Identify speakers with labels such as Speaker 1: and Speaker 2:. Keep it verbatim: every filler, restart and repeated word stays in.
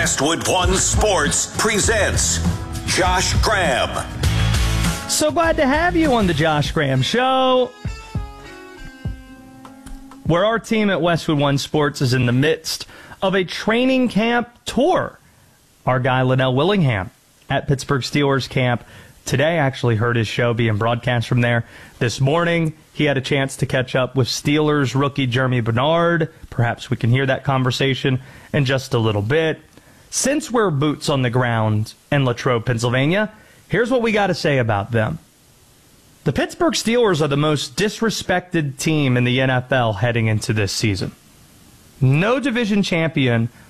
Speaker 1: Westwood One Sports presents Josh Graham.
Speaker 2: So glad to have you on the Josh Graham Show, where our team at Westwood One Sports is in the midst of a training camp tour. Our guy Linnell Willingham at Pittsburgh Steelers camp today actually heard his show being broadcast from there. This morning, he had a chance to catch up with Steelers rookie Jeremy Bernard. Perhaps we can hear that conversation in just a little bit. Since we're boots on the ground in Latrobe, Pennsylvania, here's what we got to say about them. The Pittsburgh Steelers are the most disrespected team in the N F L heading into this season. No division champion